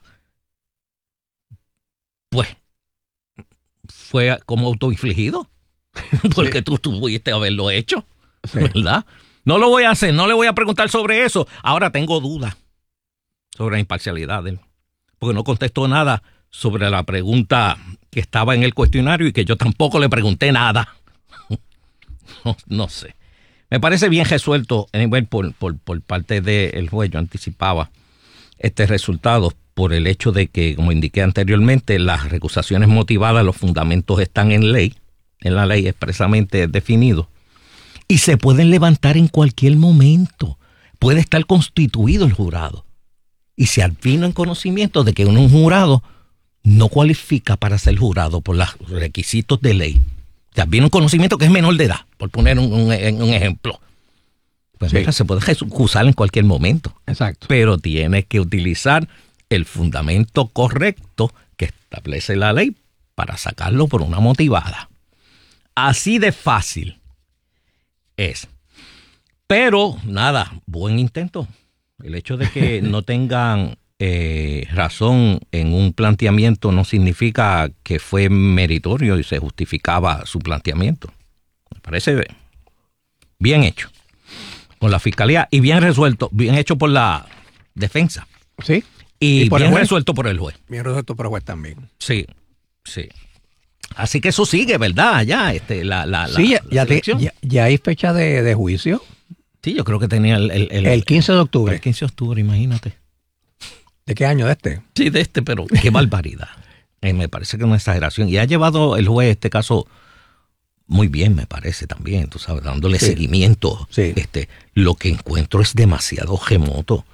Pues fue como autoinfligido. Porque sí. tú pudiste haberlo hecho. Sí. ¿Verdad? No lo voy a hacer, no le voy a preguntar sobre eso. Ahora tengo dudas sobre la imparcialidad de él. Porque no contestó nada sobre la pregunta que estaba en el cuestionario y que yo tampoco le pregunté nada. No sé. Me parece bien resuelto por parte del juez. Yo anticipaba este resultado por el hecho de que, como indiqué anteriormente, las recusaciones motivadas, los fundamentos están en ley, en la ley expresamente definido, y se pueden levantar en cualquier momento. Puede estar constituido el jurado. Y se advino en conocimiento de que un jurado no cualifica para ser jurado por los requisitos de ley. Se advino en conocimiento que es menor de edad, por poner un ejemplo. Pues sí. Mira, se puede recusar en cualquier momento. Exacto. Pero tienes que utilizar el fundamento correcto que establece la ley para sacarlo por una motivada. Así de fácil es. Pero, nada, buen intento. El hecho de que no tengan razón en un planteamiento no significa que fue meritorio y se justificaba su planteamiento. Me parece bien hecho por la fiscalía y bien resuelto, bien hecho por la defensa. Sí. Y bien resuelto por el juez. Bien resuelto por el juez también. Sí, sí. Así que eso sigue, ¿verdad? Ya, ya hay fecha de juicio. Sí, yo creo que tenía el 15 de octubre. El 15 de octubre, imagínate. ¿De qué año? ¿De este? Sí, de este, pero qué barbaridad. Me parece que es una exageración. Y ha llevado el juez este caso muy bien, me parece también, tú sabes, dándole seguimiento. Sí. Lo que encuentro es demasiado remoto.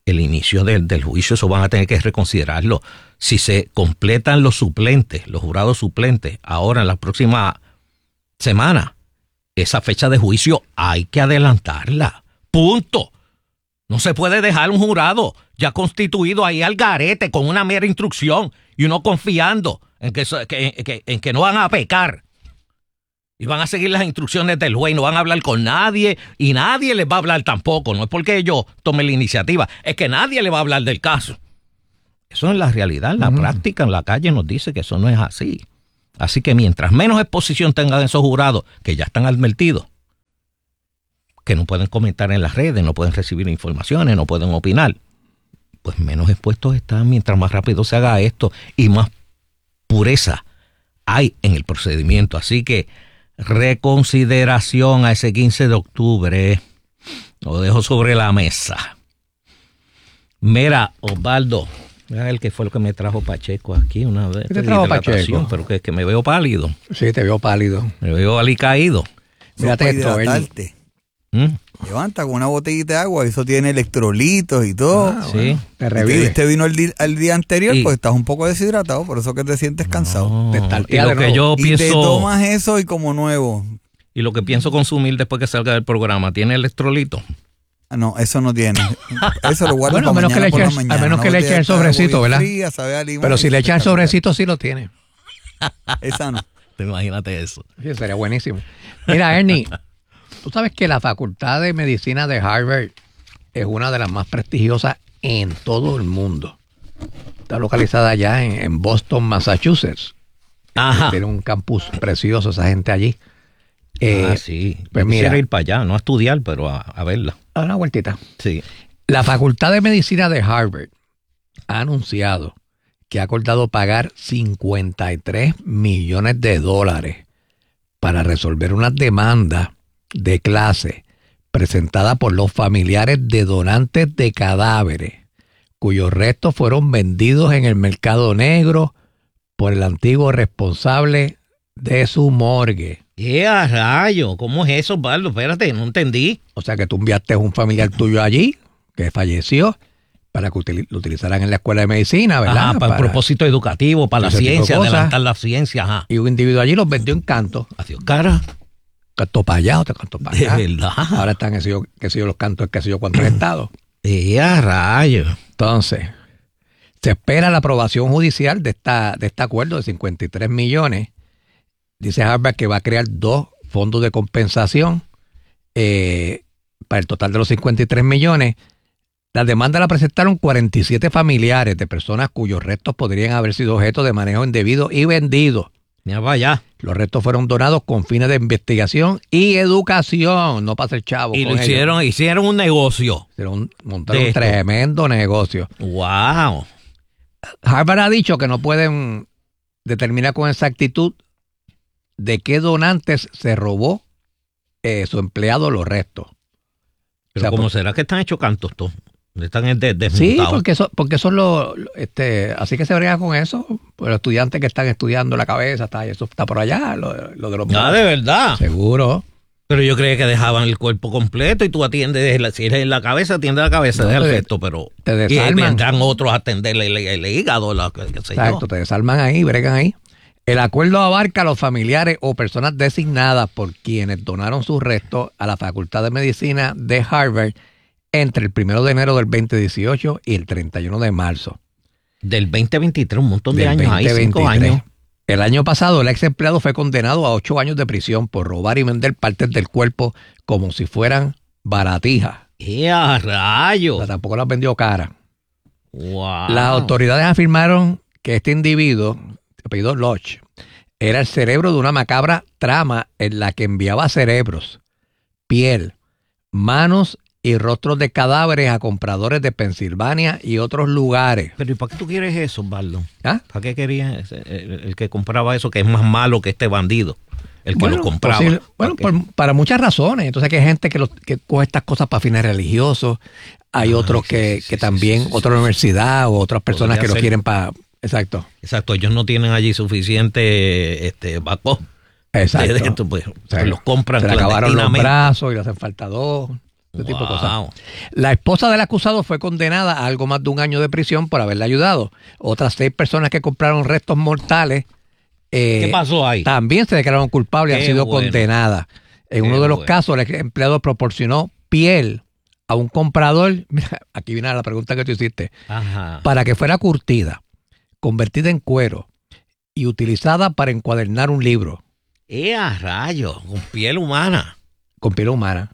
el inicio del juicio, eso van a tener que reconsiderarlo. Si se completan los suplentes, los jurados suplentes, ahora en la próxima semana, esa fecha de juicio hay que adelantarla. Punto. No se puede dejar un jurado ya constituido ahí al garete con una mera instrucción y uno confiando en que no van a pecar. Y van a seguir las instrucciones del juez, no van a hablar con nadie y nadie les va a hablar tampoco. No es porque yo tome la iniciativa, es que nadie le va a hablar del caso. Eso es la realidad, en la práctica, en la calle nos dice que eso no es así. Así que mientras menos exposición tengan esos jurados, que ya están advertidos, que no pueden comentar en las redes, no pueden recibir informaciones, no pueden opinar, pues menos expuestos están mientras más rápido se haga esto y más pureza hay en el procedimiento. Así que reconsideración a ese 15 de octubre. Lo dejo sobre la mesa. Mira, Osvaldo, mira el que fue lo que me trajo Pacheco aquí una vez. ¿Qué te trajo Pacheco? Pero que me veo pálido. Sí, te veo pálido. Me veo alicaído. Mírate esto, Levanta con una botellita de agua, eso tiene electrolitos y todo. Sí, bueno, te revive. Te vino el día anterior, pues estás un poco deshidratado, por eso que te sientes cansado. Y lo que yo pienso, te tomas eso y como nuevo. Y lo que pienso consumir después que salga del programa, ¿tiene electrolito? No, eso no tiene. Eso lo guardas bueno, para mañana por la mañana. A menos que le eches el sobrecito, ¿verdad? Fría, sabe a limón. Pero si le echas el sobrecito, sí lo tiene. Esa no. Imagínate eso. Sí, sería buenísimo. Mira, Ernie, tú sabes que la Facultad de Medicina de Harvard es una de las más prestigiosas en todo el mundo. Está localizada allá en Boston, Massachusetts. Ajá. Tiene un campus precioso esa gente allí. Sí. Pues mira, quisiera ir para allá, no a estudiar, pero a verla. A una vueltita. Sí. La Facultad de Medicina de Harvard ha anunciado que ha acordado pagar $53 millones para resolver una demanda de clase presentada por los familiares de donantes de cadáveres cuyos restos fueron vendidos en el mercado negro por el antiguo responsable de su morgue. ¡A rayo! ¿Cómo es eso, Osvaldo? Espérate, no entendí. O sea que tú enviaste a un familiar tuyo allí que falleció para que lo utilizaran en la escuela de medicina, ¿verdad? Ajá, para el propósito educativo, para la ciencia, adelantar la ciencia. Ajá. Y un individuo allí los vendió en canto. Adiós, cara. Cantó para allá, otro cantó para allá. De verdad. Ahora están, qué sé yo, los cantos, qué sé yo, cuántos estados. ¡A rayo! Entonces, se espera la aprobación judicial de este acuerdo de 53 millones. Dice Harvard que va a crear 2 fondos de compensación para el total de los 53 millones. La demanda la presentaron 47 familiares de personas cuyos restos podrían haber sido objeto de manejo indebido y vendidos. Ya vaya. Los restos fueron donados con fines de investigación y educación, no para ser chavo. Y lo hicieron un negocio. Montaron un tremendo negocio. ¡Wow! Harvard ha dicho que no pueden determinar con exactitud de qué donantes se robó su empleado los restos. Pero ¿cómo será que están hechos cantos todos? Están desmontados. Sí, porque son así que se brega con eso. Pues los estudiantes que están estudiando la cabeza, eso está por allá, lo de los... Ah, ¿de verdad? Seguro. Pero yo creía que dejaban el cuerpo completo y tú atiendes, si eres en la cabeza, atiendes la cabeza, deja el resto, pero... Te desarman. Y vendrán otros a atenderle el hígado, qué sé yo. Exacto, te desarman ahí, bregan ahí. El acuerdo abarca a los familiares o personas designadas por quienes donaron sus restos a la Facultad de Medicina de Harvard entre el 1 de enero del 2018 y el 31 de marzo. Del 2023, un montón de años, ahí 5 años. El año pasado, el ex empleado fue condenado a 8 años de prisión por robar y vender partes del cuerpo como si fueran baratijas. ¡A rayos! O sea, tampoco las vendió cara. Wow. Las autoridades afirmaron que este individuo, apellido Lodge, era el cerebro de una macabra trama en la que enviaba cerebros, piel, manos y rostros de cadáveres a compradores de Pensilvania y otros lugares. Pero ¿y para qué tú quieres eso, Osvaldo? ¿Ah? ¿Para qué querías el que compraba eso, que es más malo que este bandido? El que lo compraba. Para muchas razones. Entonces hay gente que coge estas cosas para fines religiosos. Hay otros que también, otra universidad o otras personas que lo quieren para... Exacto. Exacto, ellos no tienen allí suficiente backup. Exacto. Pues los compran. Se le acabaron los brazos y le hacen falta 2. Ese tipo de cosas. La esposa del acusado fue condenada a algo más de 1 año de prisión por haberle ayudado. Otras 6 personas que compraron restos mortales ¿qué pasó ahí? También se declararon culpables y han sido condenadas. En uno de los casos, el empleado proporcionó piel a un comprador. Mira, aquí viene la pregunta que tú hiciste. Ajá. Para que fuera curtida, convertida en cuero y utilizada para encuadernar un libro. ¡A rayos! Con piel humana. Con piel humana.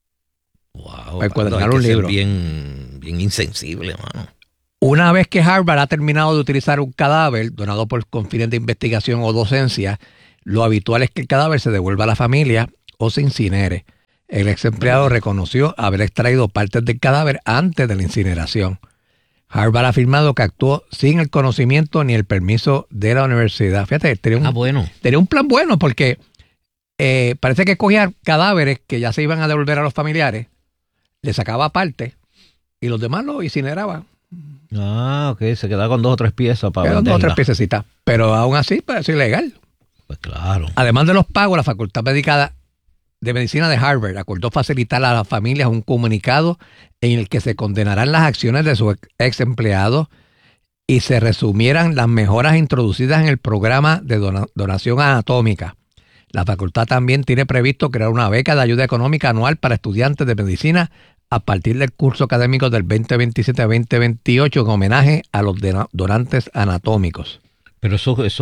Wow. Para encuadernar un libro. Bien insensible, mano. Una vez que Harvard ha terminado de utilizar un cadáver donado con fines de investigación o docencia, lo habitual es que el cadáver se devuelva a la familia o se incinere. El ex empleado reconoció haber extraído partes del cadáver antes de la incineración. Harvard ha afirmado que actuó sin el conocimiento ni el permiso de la universidad. Fíjate, tenía un plan bueno porque parece que cogía cadáveres que ya se iban a devolver a los familiares, le sacaba partes y los demás los incineraba. Ah, ok, se queda con 2 o 3 piezas para venderla. 2 o 3 piececitas, pero aún así pues, es ilegal. Pues claro. Además de los pagos, la Facultad de Medicina de Harvard acordó facilitar a las familias un comunicado en el que se condenarán las acciones de sus ex empleados y se resumieran las mejoras introducidas en el programa de donación anatómica. La facultad también tiene previsto crear una beca de ayuda económica anual para estudiantes de medicina a partir del curso académico del 2027 a 2028 en homenaje a los donantes anatómicos. Pero eso es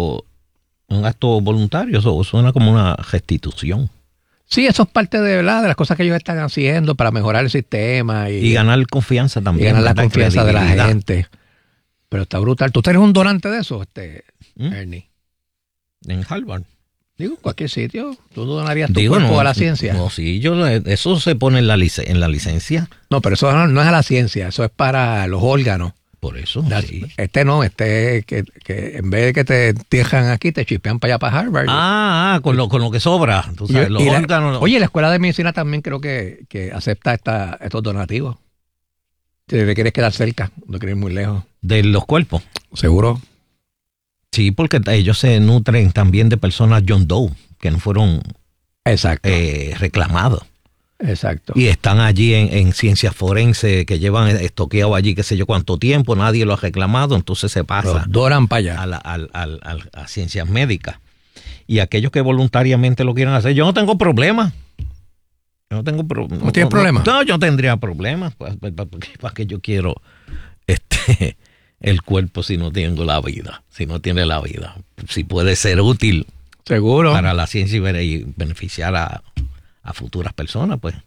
un acto voluntario, eso suena como una restitución. Sí, eso es parte de las cosas que ellos están haciendo para mejorar el sistema. Y ganar confianza también. Y ganar la confianza de la gente. Pero está brutal. ¿Tú eres un donante de eso, Ernie? En Harvard. Digo, en cualquier sitio. ¿Tú donarías tu cuerpo a la ciencia? No, sí, eso se pone en la licencia. No, pero eso no es a la ciencia, eso es para los órganos. Por eso, sí. Que en vez de que te entierran aquí, te chipean para allá para Harvard. Con lo que sobra. Tú sabes, los órganos. Oye, la Escuela de Medicina también creo que acepta estos donativos. Si te quieres quedar cerca, no quieres ir muy lejos. ¿De los cuerpos? Seguro. Sí, porque ellos se nutren también de personas John Doe, que no fueron reclamados. Exacto. Y están allí en ciencias forenses que llevan estoqueado allí qué sé yo cuánto tiempo, nadie lo ha reclamado, entonces se pasa. Los doran para allá. A ciencias médicas. Y aquellos que voluntariamente lo quieren hacer, yo no tengo problema. ¿No tienes problema? No, yo tendría problemas. ¿Para qué yo quiero el cuerpo si no tengo la vida? Si no tiene la vida. Si puede ser útil. Seguro. Para la ciencia y beneficiar a futuras personas, pues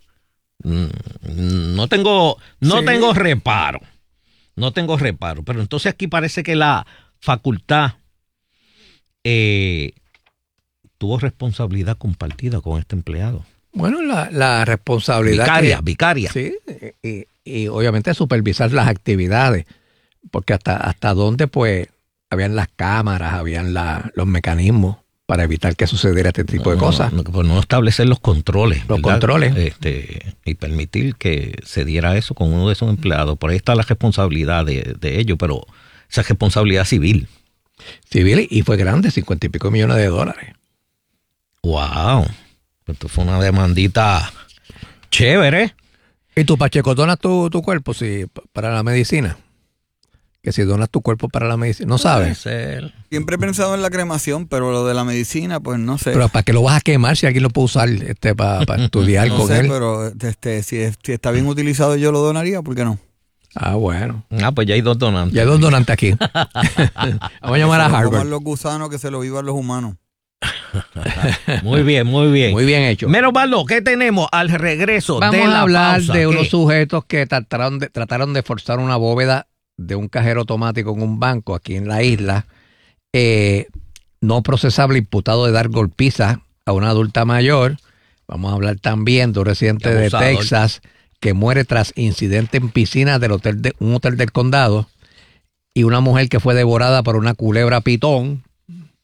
no tengo reparo. No tengo reparo. Pero entonces aquí parece que la facultad tuvo responsabilidad compartida con este empleado. Bueno, la responsabilidad. Vicaria. Sí, y obviamente supervisar las actividades. Porque hasta dónde, pues, habían las cámaras, habían los mecanismos para evitar que sucediera este tipo de cosas. Pues no establecer los controles. Los controles. Y permitir que se diera eso con uno de esos empleados. Por ahí está la responsabilidad de ellos, pero esa responsabilidad civil. Civil, y fue grande, $50 y pico millones. ¡Wow! Esto fue una demandita chévere. ¿Y tú, Pacheco, donas tu cuerpo para la medicina? Que si donas tu cuerpo para la medicina, no sabes. Siempre he pensado en la cremación, pero lo de la medicina, pues no sé. Pero ¿para qué lo vas a quemar si alguien lo puede usar para estudiar con él? Pero si está bien utilizado yo lo donaría, ¿por qué no? Ah, bueno. Pues ya hay 2 donantes. Ya hay 2 donantes aquí. Vamos a llamar a Harvard. Los gusanos que se lo vivan los humanos. Muy bien. Muy bien hecho. Menos malo, ¿qué tenemos al regreso Vamos de la a hablar pausa? de unos sujetos que trataron de forzar una bóveda de un cajero automático en un banco aquí en la isla. No procesable, imputado de dar golpiza a una adulta mayor. Vamos a hablar también de un residente de Texas que muere tras incidente en piscina del un hotel del condado, y una mujer que fue devorada por una culebra pitón.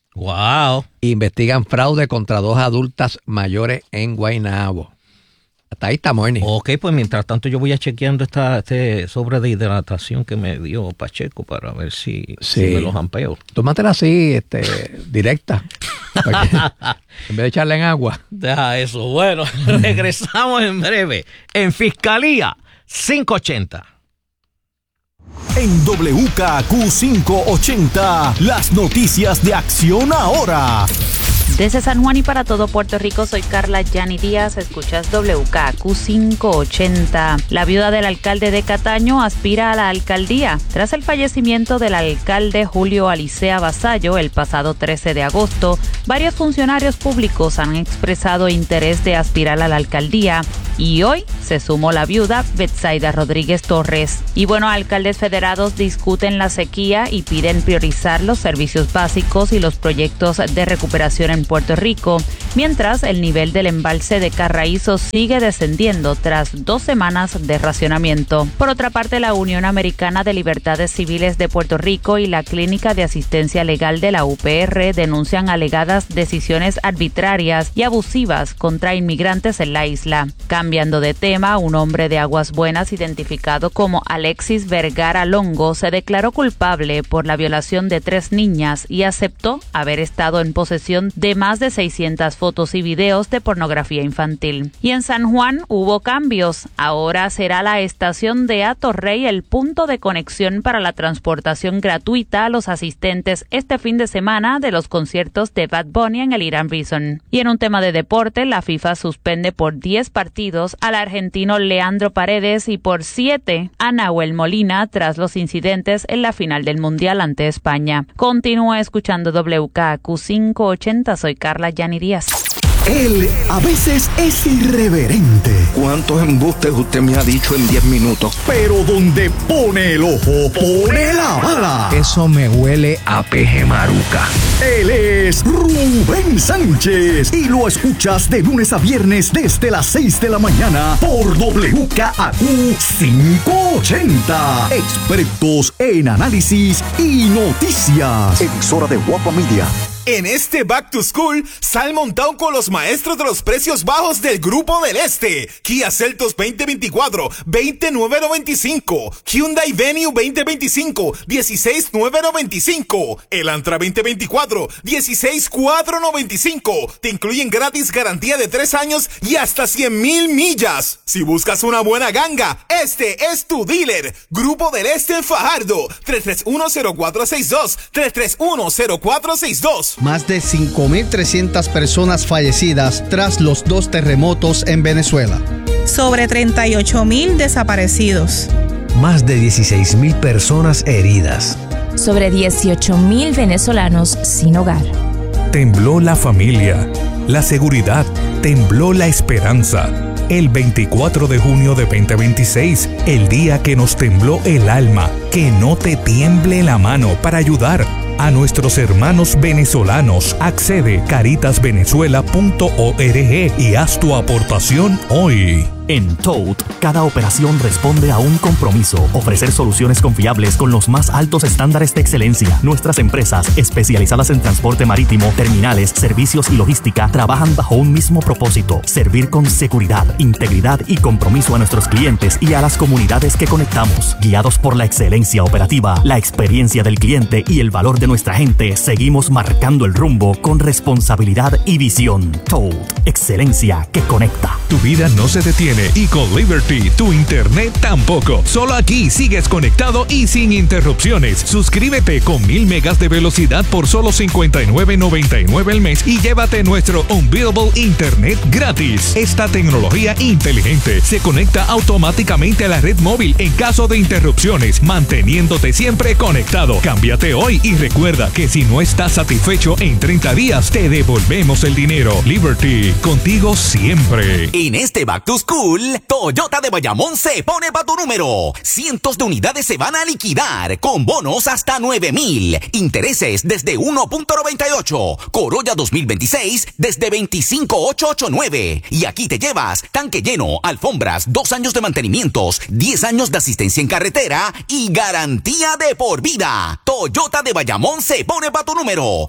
¡Wow! Investigan fraude contra 2 adultas mayores en Guaynabo. Hasta ahí estamos, Ernie. Ok, pues mientras tanto yo voy a chequeando este sobre de hidratación que me dio Pacheco para ver si me los ampeo. Tómatela así, directa. En vez de echarla en agua. Deja eso. Bueno, regresamos en breve. En Fiscalía 580. En WKQ 580, las noticias de Acción Ahora. Desde San Juan y para todo Puerto Rico, soy Carla Yani Díaz, escuchas WKQ 580. La viuda del alcalde de Cataño aspira a la alcaldía. Tras el fallecimiento del alcalde Julio Alicea Vasallo el pasado 13 de agosto, varios funcionarios públicos han expresado interés de aspirar a la alcaldía y hoy se sumó la viuda Betsaida Rodríguez Torres. Y bueno, alcaldes federados discuten la sequía y piden priorizar los servicios básicos y los proyectos de recuperación en Puerto Rico, mientras el nivel del embalse de Carraízo sigue descendiendo tras 2 semanas de racionamiento. Por otra parte, la Unión Americana de Libertades Civiles de Puerto Rico y la Clínica de Asistencia Legal de la UPR denuncian alegadas decisiones arbitrarias y abusivas contra inmigrantes en la isla. Cambiando de tema, un hombre de Aguas Buenas identificado como Alexis Vergara Longo se declaró culpable por la violación de 3 niñas y aceptó haber estado en posesión de más de 600 fotos y videos de pornografía infantil. Y en San Juan hubo cambios. Ahora será la estación de Atorrey el punto de conexión para la transportación gratuita a los asistentes este fin de semana de los conciertos de Bad Bunny en el Irán Bison. Y en un tema de deporte, la FIFA suspende por 10 partidos al argentino Leandro Paredes y por 7 a Nahuel Molina tras los incidentes en la final del Mundial ante España. Continúa escuchando WKQ 580. Soy Carla Yani Díaz. Él a veces es irreverente. ¿Cuántos embustes usted me ha dicho en 10 minutos? Pero donde pone el ojo, pone la bala. Eso me huele a peje maruca. Él es Rubén Sánchez y lo escuchas de lunes a viernes desde las 6 de la mañana por WKQ 580. Expertos en análisis y noticias. Emisora de Guapa Media. En este Back to School, sal montado con los maestros de los precios bajos del Grupo del Este. Kia Seltos 2024, 29.95. Hyundai Venue 2025, 16.995. Elantra 2024, 16.495. Te incluyen gratis garantía de 3 años y hasta 100,000 millas. Si buscas una buena ganga, este es tu dealer. Grupo del Este en Fajardo, 331-0462, 331-0462. Más de 5.300 personas fallecidas tras los 2 terremotos en Venezuela. Sobre 38.000 desaparecidos. Más de 16.000 personas heridas. Sobre 18.000 venezolanos sin hogar. Tembló la familia, la seguridad, tembló la esperanza. El 24 de junio de 2026, el día que nos tembló el alma, que no te tiemble la mano para ayudar a nuestros hermanos venezolanos. Accede caritasvenezuela.org y haz tu aportación hoy. En Toad, cada operación responde a un compromiso: ofrecer soluciones confiables con los más altos estándares de excelencia. Nuestras empresas, especializadas en transporte marítimo, terminales, servicios y logística, trabajan bajo un mismo propósito: servir con seguridad, integridad y compromiso a nuestros clientes y a las comunidades que conectamos. Guiados por la excelencia operativa, la experiencia del cliente y el valor de nuestra gente, seguimos marcando el rumbo con responsabilidad y visión. Toad, excelencia que conecta. Tu vida no se detiene y con Liberty tu internet tampoco. Solo aquí sigues conectado y sin interrupciones. Suscríbete con 1000 megas de velocidad por solo $59.99 al mes y llévate nuestro Unbeatable Internet gratis. Esta tecnología inteligente se conecta automáticamente a la red móvil en caso de interrupciones, manteniéndote siempre conectado. Cámbiate hoy y recuerda que si no estás satisfecho en 30 días, te devolvemos el dinero. Liberty, contigo siempre. En este Back to School, Toyota de Bayamón se pone pa' tu número. Cientos de unidades se van a liquidar con bonos hasta 9,000. Intereses desde 1.98. Corolla 2026 desde 25,889. Y aquí te llevas tanque lleno, alfombras, 2 años de mantenimientos, 10 años de asistencia en carretera y garantía de por vida. Toyota de Bayamón se pone pa' tu número.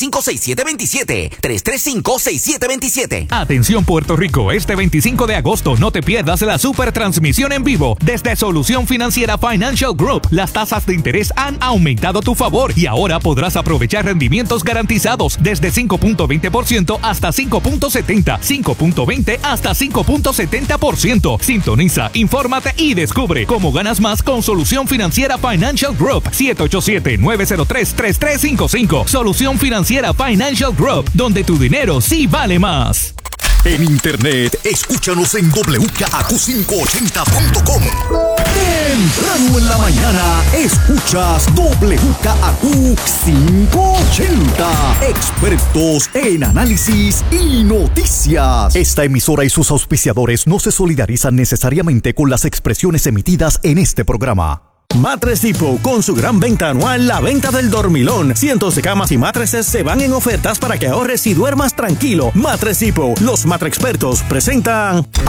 335-6727. 335-6727. Atención Puerto Rico, este 25 de agosto sábado no te pierdas la super transmisión en vivo desde Solución Financiera Financial Group. Las tasas de interés han aumentado a tu favor y ahora podrás aprovechar rendimientos garantizados desde 5.20% hasta 5.70, 5.20 hasta 5.70%. Sintoniza, infórmate y descubre cómo ganas más con Solución Financiera Financial Group. 787-903-3355. Solución Financiera Financial Group, donde tu dinero sí vale más. En internet, escúchanos en WKAQ580.com. Temprano en la mañana, escuchas WKAQ 580. Expertos en análisis y noticias. Esta emisora y sus auspiciadores no se solidarizan necesariamente con las expresiones emitidas en este programa. Mattress Depot, con su gran venta anual, la venta del dormilón. Cientos de camas y mattresses se van en ofertas para que ahorres y duermas tranquilo. Mattress Depot, los Matre Expertos presentan